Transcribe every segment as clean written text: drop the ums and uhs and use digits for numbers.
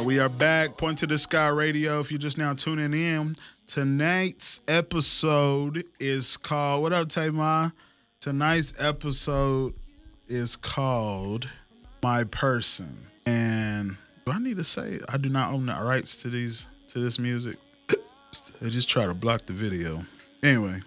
We are back. Point to the Sky Radio. If you're just now tuning in, tonight's episode is called, what up, Tamar? Tonight's episode is called My Person. And do I need to say I do not own the rights to this music? They just try to block the video. Anyway.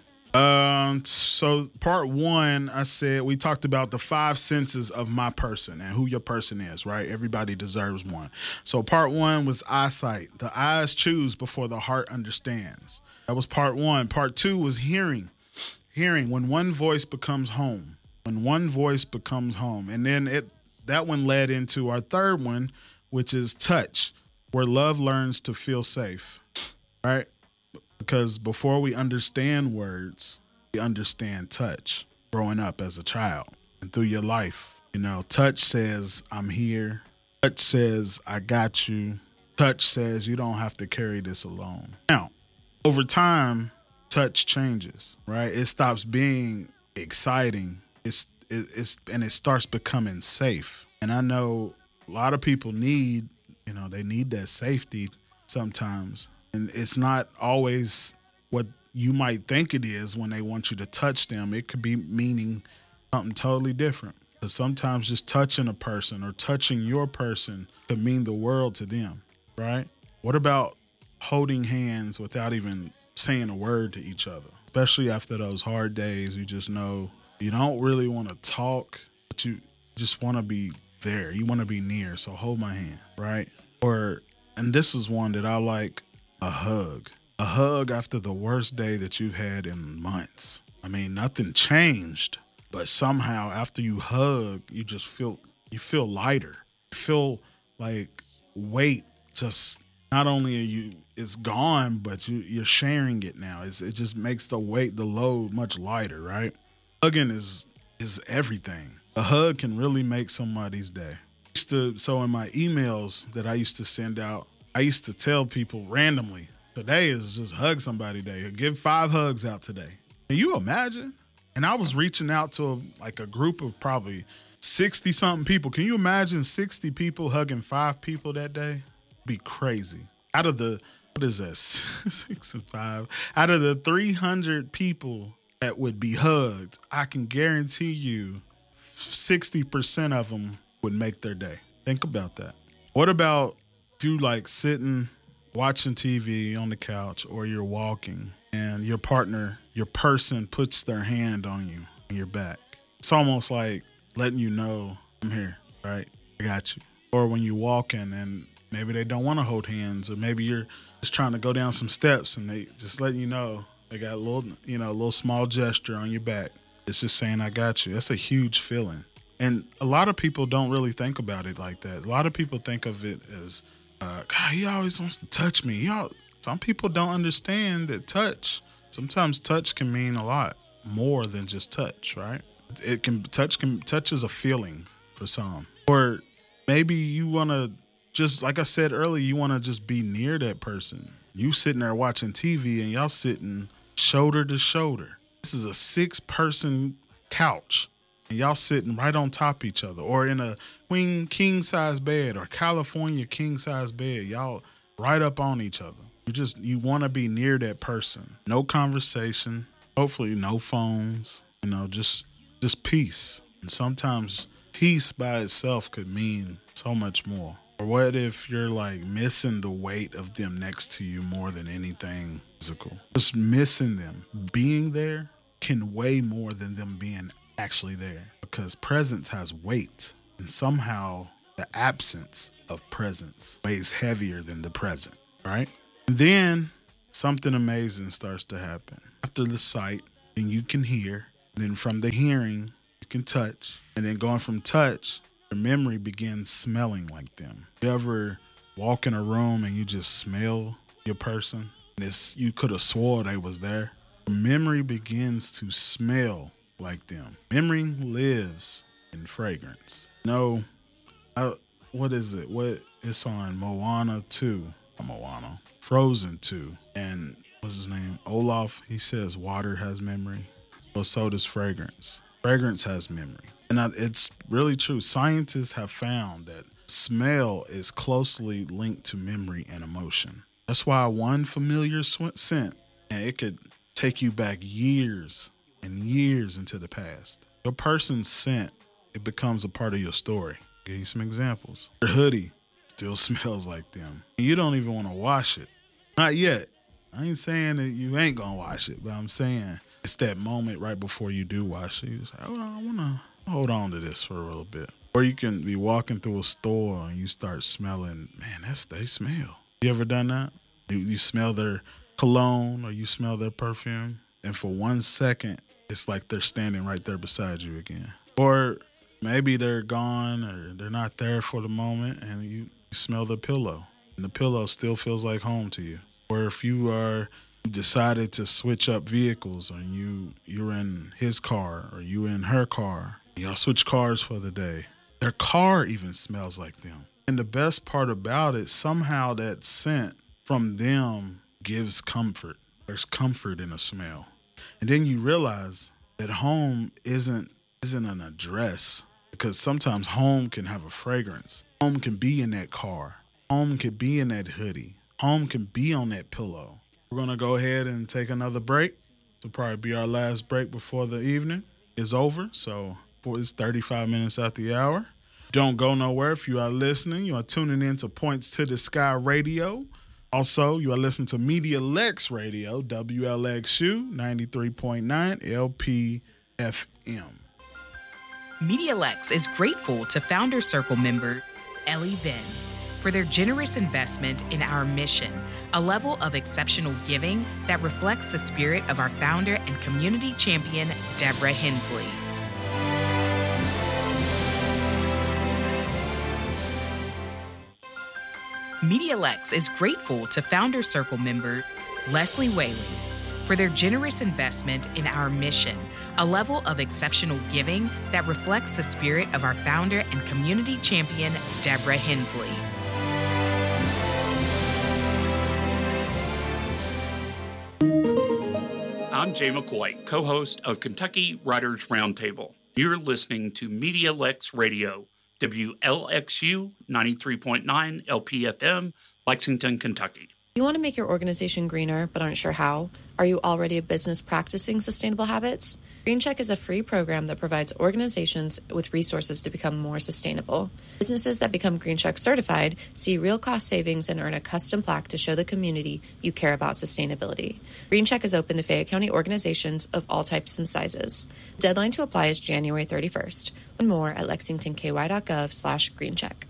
So part one, I said we talked about the 5 senses of my person and who your person is, right? Everybody deserves one. So part one was eyesight. The eyes choose before the heart understands. That was part one. Part two was hearing. Hearing, when one voice becomes home. When one voice becomes home. And then that one led into our third one, which is touch, where love learns to feel safe, right? Because before we understand words, we understand touch. Growing up as a child and through your life, touch says, I'm here. Touch says, I got you. Touch says, you don't have to carry this alone. Now, over time, touch changes, right? It stops being exciting. And it starts becoming safe. And I know a lot of people need that safety sometimes. And it's not always what you might think it is when they want you to touch them. It could be meaning something totally different. But sometimes just touching a person or touching your person could mean the world to them, right? What about holding hands without even saying a word to each other? Especially after those hard days, you just know you don't really want to talk, but you just want to be there. You want to be near. So hold my hand, right? And this is one that I like. A hug. A hug after the worst day that you've had in months. I mean, nothing changed, but somehow after you hug, you just feel lighter. You feel like weight just not only it's gone, but you're sharing it now. It just makes the load much lighter, right? Hugging is everything. A hug can really make somebody's day. So in my emails that I used to send out, I used to tell people randomly, today is just hug somebody day. Give 5 hugs out today. Can you imagine? And I was reaching out to a group of probably 60 something people. Can you imagine 60 people hugging 5 people that day? It'd be crazy. Out of the, what is that? 6 and 5. Out of the 300 people that would be hugged, I can guarantee you 60% of them would make their day. Think about that. What about if you sitting, watching TV on the couch, or you're walking and your person puts their hand on you, on your back. It's almost like letting you know, I'm here, right? I got you. Or when you're walking and maybe they don't want to hold hands, or maybe you're just trying to go down some steps and they just letting you know they got a little small gesture on your back. It's just saying, I got you. That's a huge feeling. And a lot of people don't really think about it like that. A lot of people think of it as, God, he always wants to touch me. Some people don't understand that sometimes touch can mean a lot more than just touch, right? Touch is a feeling for some. Or maybe you want to just, like I said earlier, you want to just be near that person. You sitting there watching TV and y'all sitting shoulder to shoulder. This is a 6-person couch. And y'all sitting right on top of each other, or in a queen king size bed or California king size bed. Y'all right up on each other. You want to be near that person. No conversation. Hopefully no phones. Just peace. And sometimes peace by itself could mean so much more. Or what if you're missing the weight of them next to you more than anything physical? Just missing them. Being there can weigh more than them being actually there, because presence has weight, and somehow the absence of presence weighs heavier than the present, right? And then something amazing starts to happen. After the sight, then you can hear, and then from the hearing, you can touch, and then going from touch, your memory begins smelling like them. You ever walk in a room and you just smell your person, and you could have swore they was there? Your memory begins to smell like them. Memory lives in fragrance. What is it? It's on Moana 2. Moana. Frozen 2. And what's his name? Olaf, he says water has memory. Well, so does fragrance. Fragrance has memory. And it's really true. Scientists have found that Smell is closely linked to memory and emotion. That's why one familiar scent, and it could take you back years and years into the past. Your person's scent, it becomes a part of your story. I'll give you some examples. Your hoodie still smells like them. You don't even want to wash it. Not yet. I ain't saying that you ain't gonna wash it, but I'm saying it's that moment right before you do wash it. You say, oh, I want to hold on to this for a little bit. Or you can be walking through a store and you start smelling, man, they smell. You ever done that? You smell their cologne or you smell their perfume, and for 1 second, it's like they're standing right there beside you again. Or maybe they're gone or they're not there for the moment, and you smell the pillow, and the pillow still feels like home to you. Or if you decided to switch up vehicles, or you're in his car or you in her car, y'all switch cars for the day. Their car even smells like them. And the best part about it, somehow that scent from them gives comfort. There's comfort in a smell. And then you realize that home isn't an address, because sometimes home can have a fragrance. Home can be in that car. Home can be in that hoodie. Home can be on that pillow. We're going to go ahead and take another break. It'll probably be our last break before the evening is over. So it's 35 minutes after the hour. Don't go nowhere. If you are listening, you are tuning in to Points to the Sky Radio. Also, you are listening to Media Lex Radio, WLXU 93.9 LPFM. Media Lex is grateful to Founder Circle member Ellie Venn for their generous investment in our mission, a level of exceptional giving that reflects the spirit of our founder and community champion, Deborah Hensley. Media Lex is grateful to Founder Circle member Leslie Whaley for their generous investment in our mission, a level of exceptional giving that reflects the spirit of our founder and community champion, Deborah Hensley. I'm Jay McCoy, co-host of Kentucky Writers Roundtable. You're listening to Media Lex Radio, WLXU 93.9 LPFM, Lexington, Kentucky. You want to make your organization greener but aren't sure how? Are you already a business practicing sustainable habits? GreenCheck is a free program that provides organizations with resources to become more sustainable. Businesses that become GreenCheck certified see real cost savings and earn a custom plaque to show the community you care about sustainability. GreenCheck is open to Fayette County organizations of all types and sizes. The deadline to apply is January 31st. Learn more at lexingtonky.gov/greencheck.